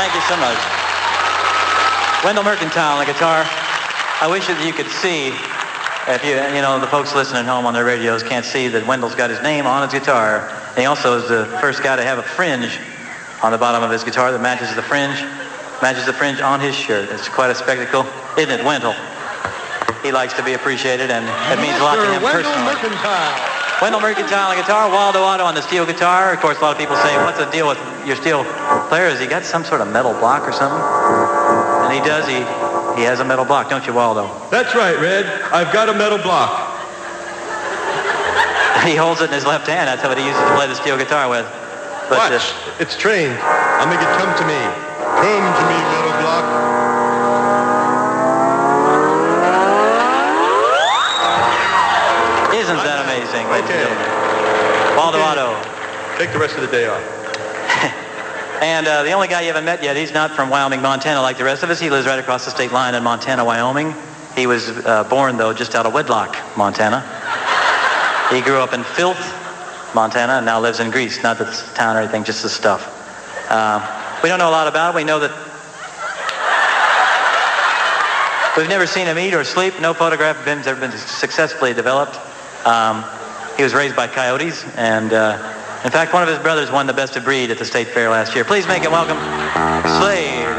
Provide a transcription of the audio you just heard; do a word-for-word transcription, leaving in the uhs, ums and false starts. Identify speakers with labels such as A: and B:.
A: Thank you so much. Wendell Mercantile on the guitar. I wish that you could see, if you, you know, the folks listening home on their radios can't see that Wendell's got his name on his guitar. And he also is the first guy to have a fringe on the bottom of his guitar that matches the fringe, matches the fringe on his shirt. It's quite a spectacle, isn't it, Wendell? He likes to be appreciated, and it means a lot to him
B: Wendell
A: personally.
B: Mercantile.
A: Wendell Mercantile on the guitar, Waldo Otto on the steel guitar. Of course, a lot of people say, what's the deal with your steel player? Has he got some sort of metal block or something? And he does. He, he has a metal block, don't you, Waldo?
B: That's right, Red. I've got a metal block.
A: He holds it in his left hand. That's what he uses to play the steel guitar with. But,
B: Watch. Uh, it's trained. I'll make it come to me. Come to me, metal block.
A: Isn't that amazing, ladies
B: Okay.
A: and gentlemen? Waldo
B: Okay.
A: Otto.
B: Take the rest of the day off.
A: And uh, the only guy you haven't met yet, he's not from Wyoming, Montana like the rest of us. He lives right across the state line in Montana, Wyoming. He was uh, born, though, just out of wedlock, Montana. He grew up in Filth, Montana, and now lives in Greece. Not the town or anything, just the stuff. Uh, we don't know a lot about it. We know that we've never seen him eat or sleep. No photograph of him has ever been successfully developed. Um, he was raised by coyotes, and uh, in fact, one of his brothers won the best of breed at the state fair last year. Please make it welcome, Slade.